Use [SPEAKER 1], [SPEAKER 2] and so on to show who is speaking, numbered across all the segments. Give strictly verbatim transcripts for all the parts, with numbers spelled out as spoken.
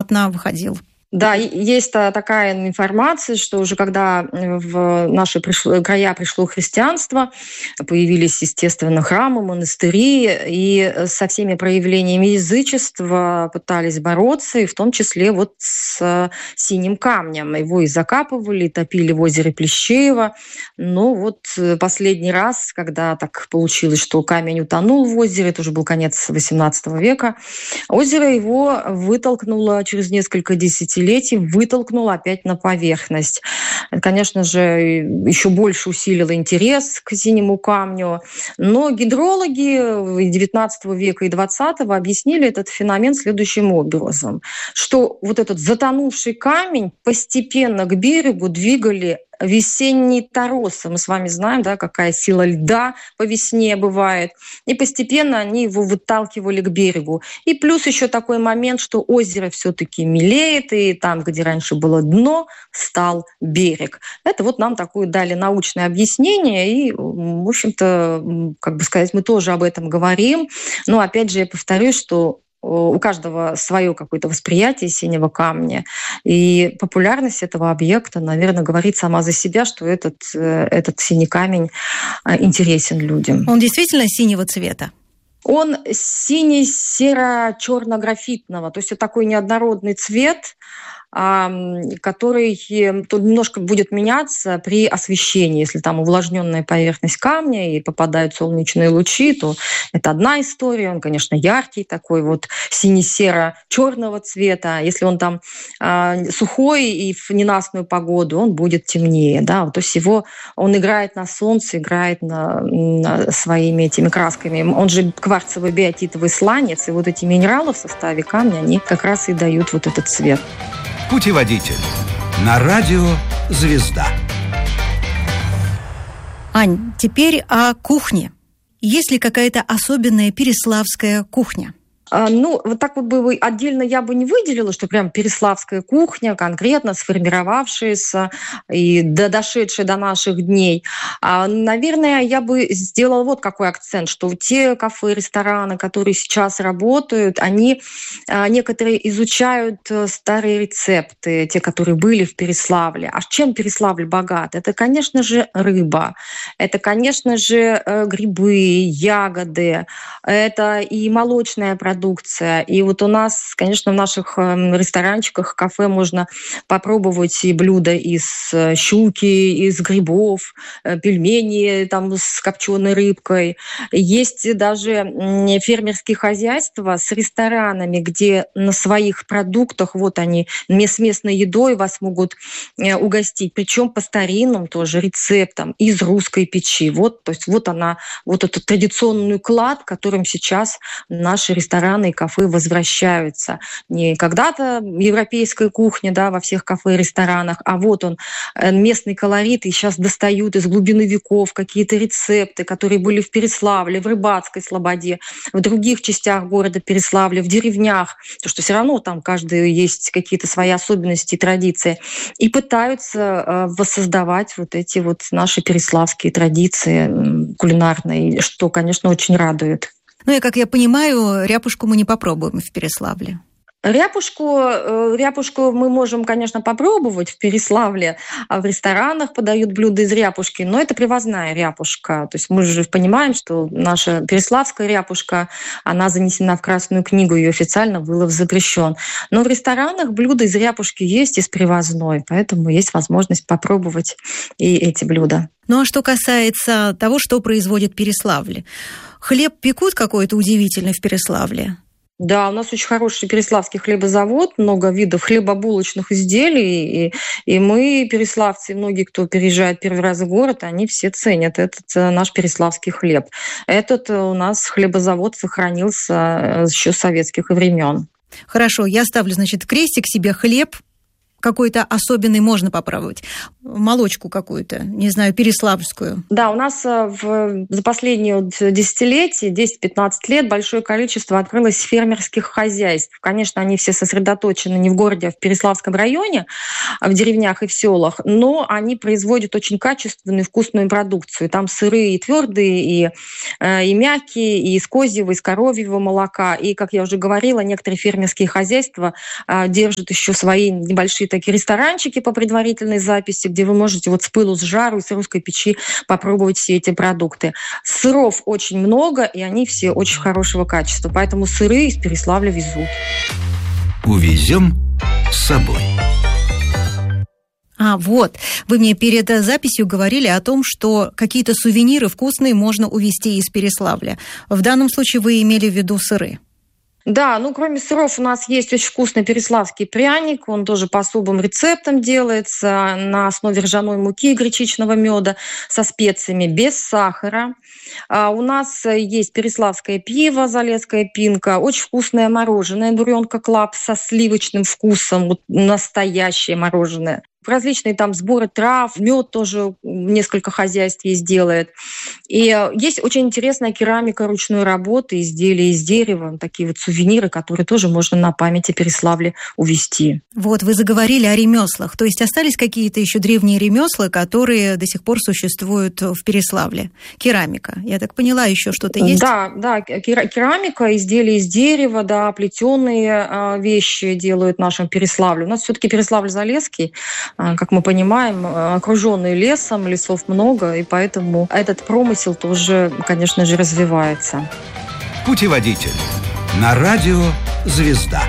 [SPEAKER 1] плотно выходил.
[SPEAKER 2] Да, есть такая информация, что уже когда в наши пришло, края пришло христианство, появились, естественно, храмы, монастыри, и со всеми проявлениями язычества пытались бороться, и в том числе вот с синим камнем. Его и закапывали, и топили в озере Плещеево. Но вот последний раз, когда так получилось, что камень утонул в озере, это уже был конец восемнадцатого века, озеро его вытолкнуло через несколько десятилетий, вытолкнул опять на поверхность. Это, конечно же, еще больше усилило интерес к синему камню. Но гидрологи девятнадцатого века и двадцатого объяснили этот феномен следующим образом, что вот этот затонувший камень постепенно к берегу двигали весенние торосы. Мы с вами знаем, да, какая сила льда по весне бывает. И постепенно они его выталкивали к берегу. И плюс еще такой момент, что озеро все-таки мелеет, и там, где раньше было дно, стал берег. Это вот нам такое дали научное объяснение, и, в общем-то, как бы сказать, мы тоже об этом говорим. Но, опять же, я повторюсь, что у каждого свое какое-то восприятие синего камня. И популярность этого объекта, наверное, говорит сама за себя, что этот, этот синий камень интересен людям.
[SPEAKER 1] Он действительно синего цвета?
[SPEAKER 2] Он синий-серо-черно-графитного. То есть это такой неоднородный цвет, который тут немножко будет меняться при освещении. Если там увлажненная поверхность камня и попадают солнечные лучи, то это одна история. Он, конечно, яркий такой вот сине-серо-черного цвета. Если он там э, сухой и в ненастную погоду, он будет темнее. Да? То есть его, он играет на солнце, играет на, на своими этими красками. Он же кварцевый биотитовый сланец, и вот эти минералы в составе камня, они как раз и дают вот этот цвет.
[SPEAKER 3] Путеводитель на радио «Звезда».
[SPEAKER 1] Ань, теперь о кухне. Есть ли какая-то особенная переславская кухня?
[SPEAKER 2] Ну, вот так вот бы отдельно я бы не выделила, что прям переславская кухня, конкретно сформировавшаяся и дошедшая до наших дней. А, наверное, я бы сделала вот какой акцент, что те кафе, рестораны, которые сейчас работают, они а, некоторые изучают старые рецепты, те, которые были в Переславле. А чем Переславль богат? Это, конечно же, рыба, это, конечно же, грибы, ягоды, это и молочная продукция. Продукция. И вот у нас, конечно, в наших ресторанчиках, кафе можно попробовать и блюда из щуки, из грибов, пельмени там с копченой рыбкой. Есть даже фермерские хозяйства с ресторанами, где на своих продуктах, вот они, с местной едой вас могут угостить. Причем по старинным тоже рецептам из русской печи. Вот, то есть вот она, вот этот традиционный уклад, которым сейчас наши рестораны и кафе возвращаются. Не когда-то европейская кухня, да, во всех кафе и ресторанах, а вот он, местный колорит, и сейчас достают из глубины веков какие-то рецепты, которые были в Переславле, в Рыбацкой слободе, в других частях города Переславля, в деревнях, потому что все равно там каждый есть какие-то свои особенности и традиции, и пытаются воссоздавать вот эти вот наши переславские традиции кулинарные, что, конечно, очень радует.
[SPEAKER 1] Ну и, как я понимаю, ряпушку мы не попробуем в Переславле.
[SPEAKER 2] Ряпушку, ряпушку мы можем, конечно, попробовать в Переславле, а в ресторанах подают блюда из ряпушки, но это привозная ряпушка. То есть мы же понимаем, что наша переславская ряпушка, она занесена в Красную книгу, ее официально вылов запрещен. Но в ресторанах блюда из ряпушки есть, из привозной, поэтому есть возможность попробовать и эти блюда.
[SPEAKER 1] Ну а что касается того, что производит Переславль, хлеб пекут какой-то удивительный в Переславле?
[SPEAKER 2] Да, у нас очень хороший переславский хлебозавод, много видов хлебобулочных изделий, и, и мы, переславцы, многие, кто переезжает первый раз в город, они все ценят этот наш переславский хлеб. Этот у нас хлебозавод сохранился еще с советских времен.
[SPEAKER 1] Хорошо, я ставлю, значит, крестик себе, хлеб какой-то особенный можно попробовать? Молочку какую-то, не знаю, переславскую.
[SPEAKER 2] Да, у нас в, за последние десятилетия, десять-пятнадцать лет большое количество открылось фермерских хозяйств. Конечно, они все сосредоточены не в городе, а в Переславском районе, в деревнях и в селах, но они производят очень качественную и вкусную продукцию. Там сырые и твердые, и, и мягкие, и из козьего, и из коровьего молока. И, как я уже говорила, некоторые фермерские хозяйства держат еще свои небольшие такие ресторанчики по предварительной записи, где вы можете вот с пылу, с жару, с русской печи попробовать все эти продукты. Сыров очень много, и они все очень хорошего качества. Поэтому сыры из Переславля везут.
[SPEAKER 3] Увезем с собой.
[SPEAKER 1] А, вот, вы мне перед записью говорили о том, что какие-то сувениры вкусные можно увезти из Переславля. В данном случае вы имели в виду сыры.
[SPEAKER 2] Да, ну кроме сыров у нас есть очень вкусный переславский пряник, он тоже по особым рецептам делается на основе ржаной муки и гречичного меда со специями, без сахара. А у нас есть переславское пиво, залесская пинка, очень вкусное мороженое, буренка клаб со сливочным вкусом, вот настоящее мороженое. Различные там сборы трав, мед тоже несколько хозяйств есть делает. И есть очень интересная керамика ручной работы, изделия из дерева, такие вот сувениры, которые тоже можно на память о Переславле увезти.
[SPEAKER 1] Вот, вы заговорили о ремеслах, то есть остались какие-то еще древние ремесла, которые до сих пор существуют в Переславле? Керамика, я так поняла, еще что-то есть?
[SPEAKER 2] Да, да, керамика, изделия из дерева, да, плетеные вещи делают в нашем Переславле. У нас все-таки Переславль-Залесский, как мы понимаем, окруженный лесом, лесов много, и поэтому этот промысел тоже, конечно же, развивается.
[SPEAKER 3] Путеводитель на радио «Звезда».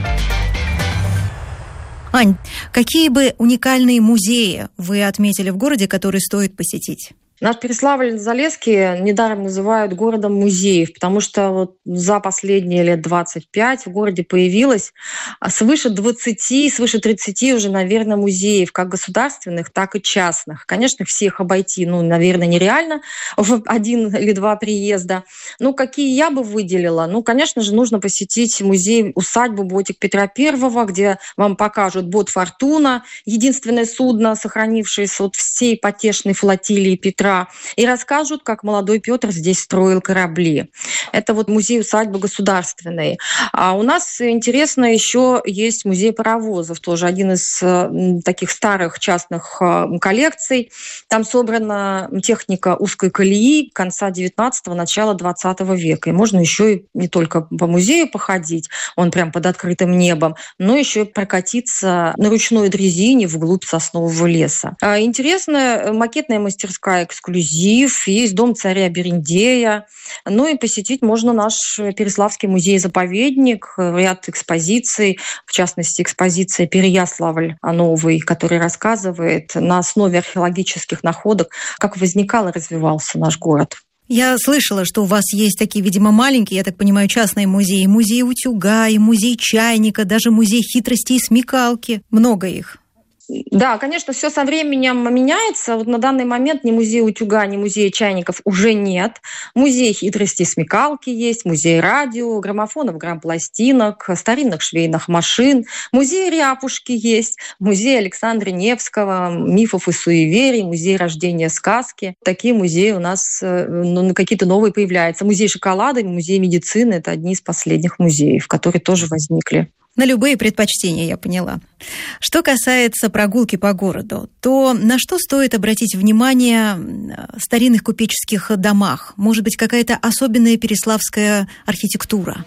[SPEAKER 1] Ань, какие бы уникальные музеи вы отметили в городе, которые стоит посетить?
[SPEAKER 2] Наш Переславль-Залесский недаром называют городом музеев, потому что вот за последние лет двадцать пять в городе появилось свыше двадцати, свыше тридцати уже, наверное, музеев, как государственных, так и частных. Конечно, всех обойти, ну, наверное, нереально в один или два приезда. Ну, какие я бы выделила? Ну, конечно же, нужно посетить музей-усадьбу Ботик Петра Первого, где вам покажут бот «Фортуна», единственное судно, сохранившееся от всей потешной флотилии Петра, и расскажут, как молодой Петр здесь строил корабли. Это вот музей-усадьба государственный. А у нас интересно еще есть музей паровозов, тоже один из таких старых частных коллекций. Там собрана техника узкой колеи конца девятнадцатого, начала двадцатого века. И можно еще и не только по музею походить, он прям под открытым небом, но еще и прокатиться на ручной дрезине вглубь соснового леса. Интересная макетная мастерская эксклюзив, есть дом царя Берендея. Ну и посетить можно наш Переславский музей-заповедник, ряд экспозиций, в частности, экспозиция «Переяславль новый», который рассказывает на основе археологических находок, как возникал и развивался наш город.
[SPEAKER 1] Я слышала, что у вас есть такие, видимо, маленькие, я так понимаю, частные музеи. Музей утюга, и музей чайника, даже музей хитрости и смекалки. Много их.
[SPEAKER 2] Да, конечно, все со временем меняется. Вот на данный момент ни музея утюга, ни музея чайников уже нет. Музей хитрости и смекалки есть, музей радио, граммофонов, грампластинок, старинных швейных машин. Музей ряпушки есть, музей Александра Невского, мифов и суеверий, музей рождения сказки. Такие музеи у нас ну, какие-то новые появляются. Музей шоколада, музей медицины – это одни из последних музеев, которые тоже возникли.
[SPEAKER 1] На любые предпочтения, я поняла. Что касается прогулки по городу, то на что стоит обратить внимание в старинных купеческих домах? Может быть, какая-то особенная переславская архитектура?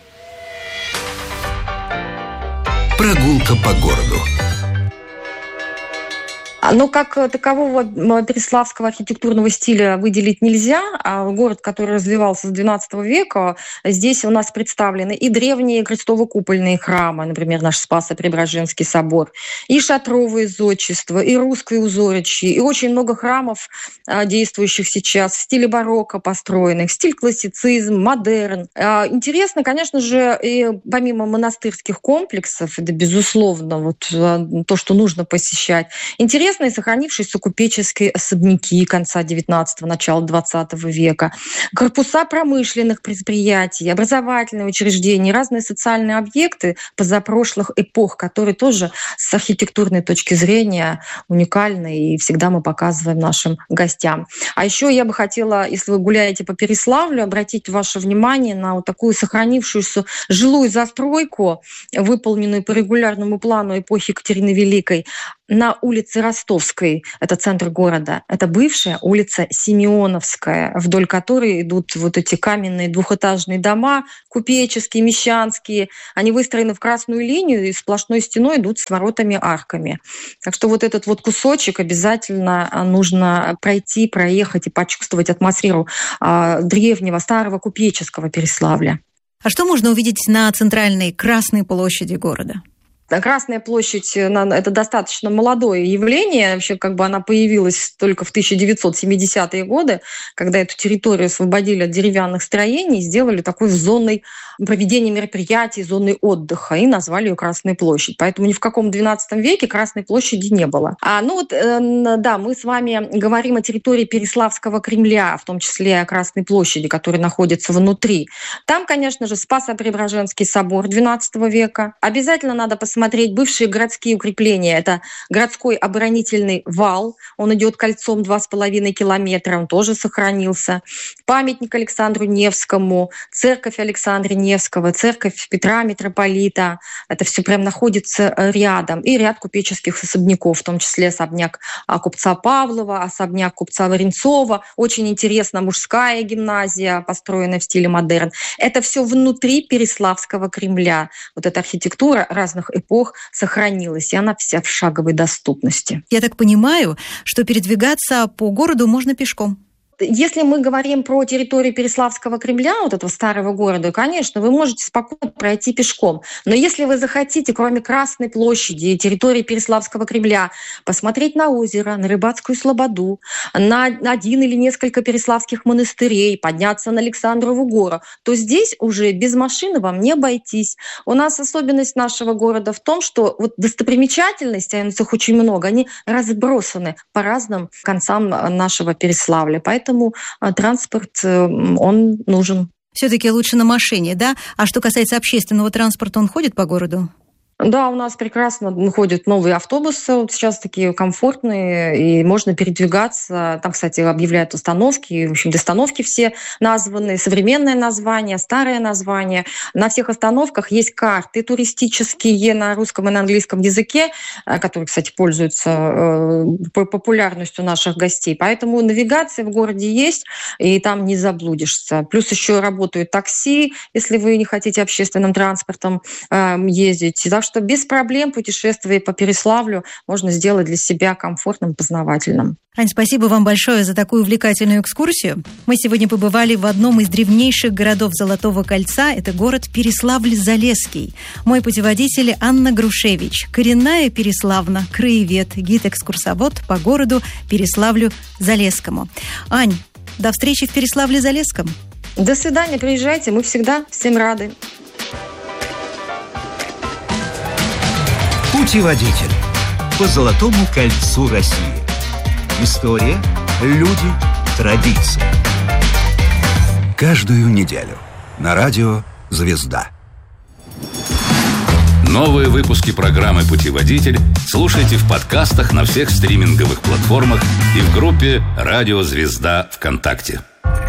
[SPEAKER 3] Прогулка по городу.
[SPEAKER 2] Но как такового переславского архитектурного стиля выделить нельзя. А город, который развивался с двенадцатого века, здесь у нас представлены и древние крестово-купольные храмы, например, наш Спасо-Преображенский собор, и шатровые зодчества, и русское узоричье, и очень много храмов, действующих сейчас в стиле барокко построенных, стиль классицизм, модерн. Интересно, конечно же, и помимо монастырских комплексов, это, безусловно, вот то, что нужно посещать, интересно известные сохранившиеся купеческие особняки конца девятнадцатого, начала двадцатого века, корпуса промышленных предприятий, образовательные учреждения, разные социальные объекты позапрошлых эпох, которые тоже с архитектурной точки зрения уникальны, и всегда мы показываем нашим гостям. А еще я бы хотела, если вы гуляете по Переславлю, обратить ваше внимание на вот такую сохранившуюся жилую застройку, выполненную по регулярному плану эпохи Екатерины Великой, на улице Ростовской, это центр города. Это бывшая улица Симеоновская, вдоль которой идут вот эти каменные двухэтажные дома, купеческие, мещанские. Они выстроены в красную линию и сплошной стеной идут с воротами-арками. Так что вот этот вот кусочек обязательно нужно пройти, проехать и почувствовать атмосферу а, древнего, старого купеческого Переславля.
[SPEAKER 1] А что можно увидеть на центральной Красной площади города?
[SPEAKER 2] Красная площадь – это достаточно молодое явление. Вообще, как бы она появилась только в тысяча девятьсот семидесятые годы, когда эту территорию освободили от деревянных строений, сделали такой зоной проведения мероприятий, зоной отдыха, и назвали ее Красной площадь. Поэтому ни в каком двенадцатом веке Красной площади не было. А, ну вот, э, да, мы с вами говорим о территории Переславского Кремля, в том числе о Красной площади, которая находится внутри. Там, конечно же, Спасо-Преображенский собор двенадцатого века. Обязательно надо посмотреть смотреть бывшие городские укрепления. Это городской оборонительный вал. Он идет кольцом два с половиной километра. Он тоже сохранился. Памятник Александру Невскому, церковь Александра Невского, церковь Петра Митрополита. Это все прям находится рядом. И ряд купеческих особняков, в том числе особняк купца Павлова, особняк купца Варенцова. Очень интересна мужская гимназия, построенная в стиле модерн. Это все внутри Переславского Кремля. Вот эта архитектура разных эпох сохранилась, и она вся в шаговой доступности.
[SPEAKER 1] Я так понимаю, что передвигаться по городу можно пешком.
[SPEAKER 2] Если мы говорим про территорию Переславского Кремля, вот этого старого города, конечно, вы можете спокойно пройти пешком. Но если вы захотите, кроме Красной площади и территории Переславского Кремля, посмотреть на озеро, на Рыбацкую слободу, на один или несколько переславских монастырей, подняться на Александрову гору, то здесь уже без машины вам не обойтись. У нас особенность нашего города в том, что вот достопримечательностей, а их очень много, они разбросаны по разным концам нашего Переславля. Поэтому Поэтому транспорт, он нужен.
[SPEAKER 1] Все-таки лучше на машине, да? А что касается общественного транспорта, он ходит по городу?
[SPEAKER 2] Да, у нас прекрасно ходят новые автобусы, вот сейчас такие комфортные, и можно передвигаться. Там, кстати, объявляют установки, в общем, остановки все названы, современное название, старое название. На всех остановках есть карты туристические на русском и на английском языке, которые, кстати, пользуются популярностью наших гостей. Поэтому навигация в городе есть, и там не заблудишься. Плюс еще работают такси, если вы не хотите общественным транспортом ездить. Так что без проблем путешествие по Переславлю можно сделать для себя комфортным, познавательным.
[SPEAKER 1] Ань, спасибо вам большое за такую увлекательную экскурсию. Мы сегодня побывали в одном из древнейших городов Золотого кольца. Это город Переславль-Залесский. Мой путеводитель Анна Грушевич. Коренная переславна, краевед, гид-экскурсовод по городу Переславлю-Залесскому. Ань, до встречи в Переславле-Залесском.
[SPEAKER 2] До свидания, приезжайте, мы всегда всем рады.
[SPEAKER 3] Путеводитель по Золотому кольцу России. История, люди, традиции. Каждую неделю на радио «Звезда».
[SPEAKER 4] Новые выпуски программы «Путеводитель» слушайте в подкастах на всех стриминговых платформах и в группе «Радио Звезда» ВКонтакте.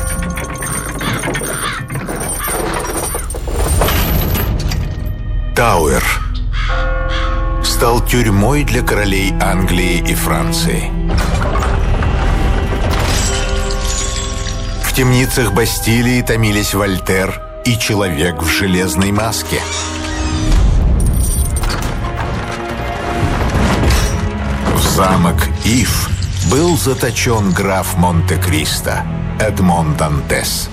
[SPEAKER 5] Тауэр стал тюрьмой для королей Англии и Франции. В темницах Бастилии томились Вольтер и человек в железной маске. В замок Иф был заточен граф Монте-Кристо Эдмон Дантес.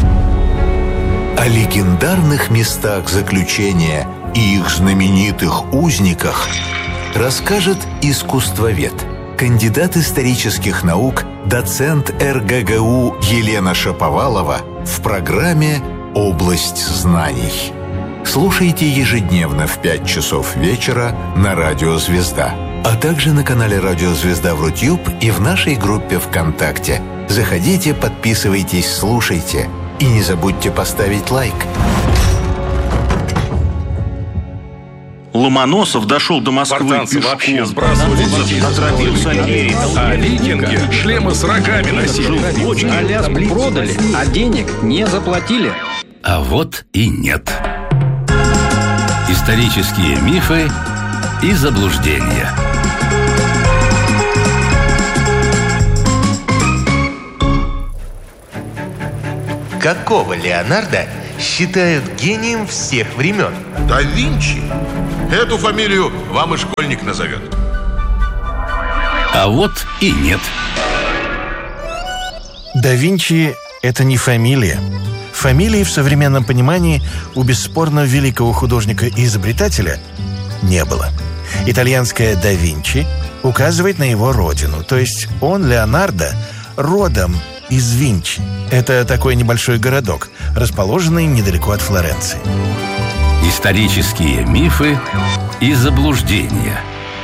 [SPEAKER 5] О легендарных местах заключения и их знаменитых узниках расскажет искусствовед, кандидат исторических наук, доцент эр гэ гэ у Елена Шаповалова в программе «Область знаний». Слушайте ежедневно в пять часов вечера на радио «Звезда». а также на канале «Радио Звезда» в Рутюб и в нашей группе ВКонтакте. Заходите, подписывайтесь, слушайте. И не забудьте поставить лайк.
[SPEAKER 6] Ломоносов дошел до Москвы
[SPEAKER 7] спартанцы
[SPEAKER 6] пешком.
[SPEAKER 7] Вообще сбрасывали детей со строя. А викинги шлемы с рогами носили.
[SPEAKER 8] Аляску продали, а денег не заплатили.
[SPEAKER 4] А вот и нет. Исторические мифы и заблуждения.
[SPEAKER 9] Какого Леонардо считают гением всех времен?
[SPEAKER 10] Да Винчи. Эту фамилию вам и школьник назовет.
[SPEAKER 4] А вот и нет.
[SPEAKER 11] Да Винчи – это не фамилия. Фамилии в современном понимании у бесспорно великого художника и изобретателя не было. Итальянское «да Винчи» указывает на его родину, то есть он, Леонардо, родом из Винчи. Это такой небольшой городок, расположенный недалеко от Флоренции.
[SPEAKER 4] Исторические мифы и заблуждения.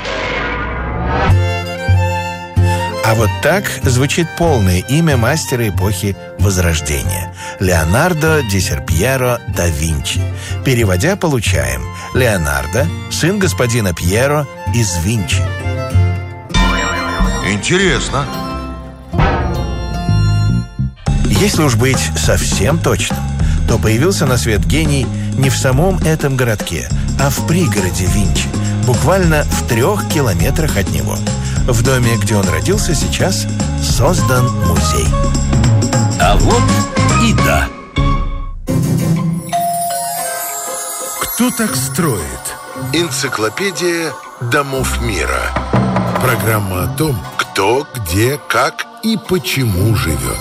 [SPEAKER 11] А вот так звучит полное имя мастера эпохи Возрождения – Леонардо ди Серпьеро да Винчи. Переводя, получаем: Леонардо, сын господина Пьеро из Винчи.
[SPEAKER 10] Интересно.
[SPEAKER 11] Если уж быть совсем точным, то появился на свет гений не в самом этом городке, а в пригороде Винчи, буквально в трех километрах от него. В доме, где он родился, сейчас создан музей.
[SPEAKER 4] А вот и да.
[SPEAKER 5] Кто так строит? Энциклопедия домов мира. Программа о том, кто, где, как и почему живет.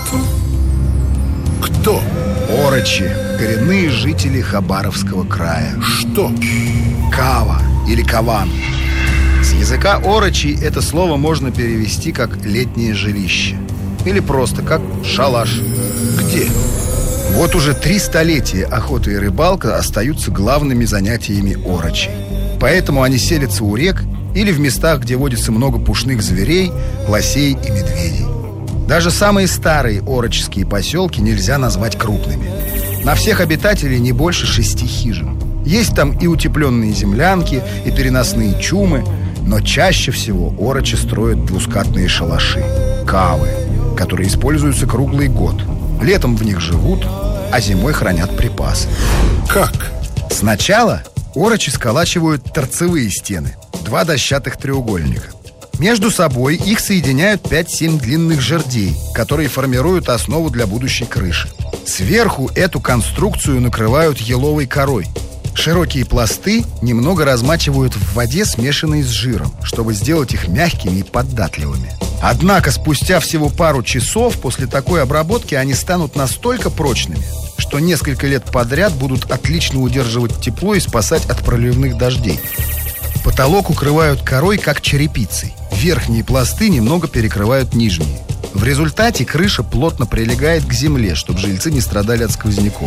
[SPEAKER 5] Кто?
[SPEAKER 12] Орочи, коренные жители Хабаровского края.
[SPEAKER 5] Что?
[SPEAKER 12] Кава или каван. С языка орочи это слово можно перевести как «летнее жилище» или просто как «шалаш».
[SPEAKER 5] Где?
[SPEAKER 12] Вот уже три столетия охота и рыбалка остаются главными занятиями орочей. Поэтому они селятся у рек или в местах, где водится много пушных зверей, лосей и медведей. Даже самые старые ороческие поселки нельзя назвать крупными. На всех обитателей не больше шести хижин. Есть там и утепленные землянки, и переносные чумы, но чаще всего орочи строят двускатные шалаши – кавы, которые используются круглый год. Летом в них живут, а зимой хранят припасы.
[SPEAKER 5] Как?
[SPEAKER 12] Сначала орочи сколачивают торцевые стены – два дощатых треугольника. Между собой их соединяют пять-семь длинных жердей, которые формируют основу для будущей крыши. Сверху эту конструкцию накрывают еловой корой. Широкие пласты немного размачивают в воде, смешанной с жиром, чтобы сделать их мягкими и податливыми. Однако спустя всего пару часов после такой обработки они станут настолько прочными, что несколько лет подряд будут отлично удерживать тепло и спасать от проливных дождей. Потолок укрывают корой, как черепицей. Верхние пласты немного перекрывают нижние. В результате крыша плотно прилегает к земле, чтобы жильцы не страдали от сквозняков.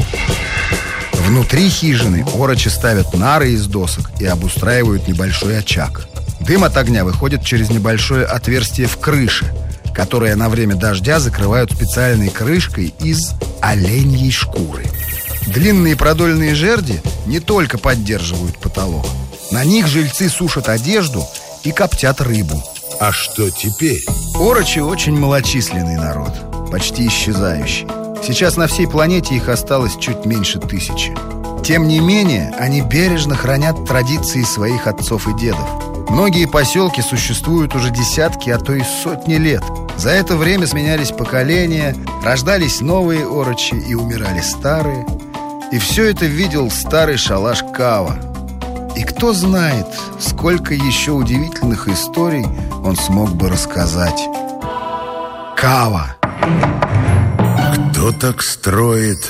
[SPEAKER 12] Внутри хижины орочи ставят нары из досок и обустраивают небольшой очаг. Дым от огня выходит через небольшое отверстие в крыше, которое на время дождя закрывают специальной крышкой из оленьей шкуры. Длинные продольные жерди не только поддерживают потолок. На них жильцы сушат одежду и коптят рыбу.
[SPEAKER 5] А что теперь?
[SPEAKER 12] Орочи очень малочисленный народ, почти исчезающий. Сейчас на всей планете их осталось чуть меньше тысячи. Тем не менее, они бережно хранят традиции своих отцов и дедов. Многие поселки существуют уже десятки, а то и сотни лет. За это время сменялись поколения, рождались новые орочи и умирали старые. И все это видел старый шалаш Кава. И кто знает, сколько еще удивительных историй он смог бы рассказать. Кава.
[SPEAKER 5] Кто так строит?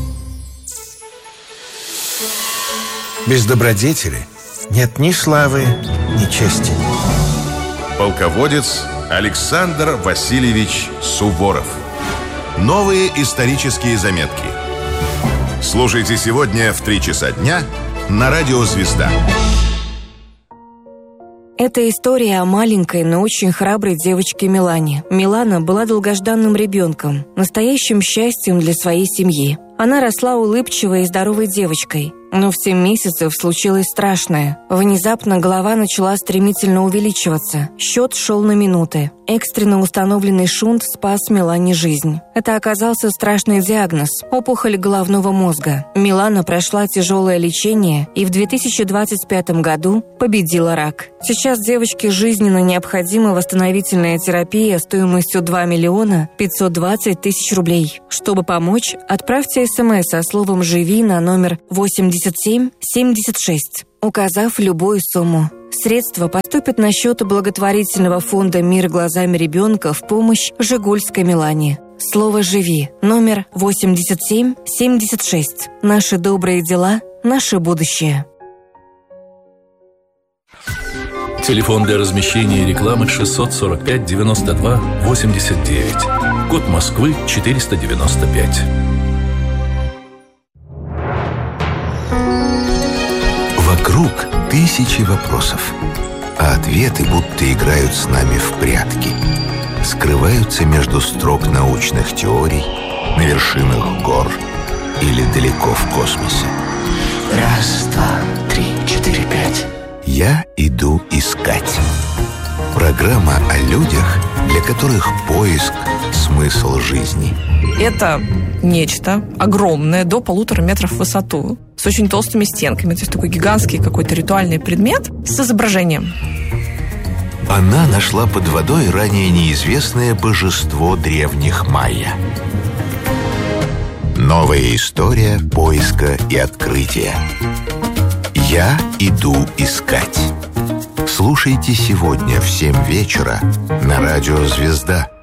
[SPEAKER 11] Без добродетели нет ни славы, ни чести.
[SPEAKER 10] Полководец Александр Васильевич Суворов. Новые исторические заметки. Слушайте сегодня в три часа дня на радио «Звезда».
[SPEAKER 6] Это история о маленькой, но очень храброй девочке Милане. Милана была долгожданным ребенком, настоящим счастьем для своей семьи. Она росла улыбчивой и здоровой девочкой. Но в семь месяцев случилось страшное. Внезапно голова начала стремительно увеличиваться. Счет шел на минуты. Экстренно установленный шунт спас Милане жизнь. Это оказался страшный диагноз – опухоль головного мозга. Милана прошла тяжелое лечение и в две тысячи двадцать пятом году победила рак. Сейчас девочке жизненно необходима восстановительная терапия стоимостью два миллиона пятьсот двадцать тысяч рублей. Чтобы помочь, отправьте смс со словом «Живи» на номер восемьдесят семь семьдесят шесть, указав любую сумму. Средства поступят на счет благотворительного фонда «Мир глазами ребенка» в помощь Жигульской Милане. Слово «Живи» номер восемьдесят семь семьдесят шесть. Наши добрые дела, наше будущее.
[SPEAKER 13] Телефон для размещения рекламы шестьсот сорок пять девяносто два восемьдесят девять. Код Москвы четыреста девяносто пять.
[SPEAKER 5] Вокруг тысячи вопросов, а ответы будто играют с нами в прятки. Скрываются между строк научных теорий, на вершинах гор или далеко в космосе.
[SPEAKER 14] Раз, два, три, четыре, пять.
[SPEAKER 5] Я иду искать. Программа о людях, для которых поиск – смысл жизни.
[SPEAKER 15] Это нечто огромное, до полутора метров в высоту, с очень толстыми стенками. То есть такой гигантский какой-то ритуальный предмет с изображением.
[SPEAKER 5] Она нашла под водой ранее неизвестное божество древних майя. Новая история поиска и открытия. Я иду искать. Слушайте сегодня в семь вечера на радио «Звезда».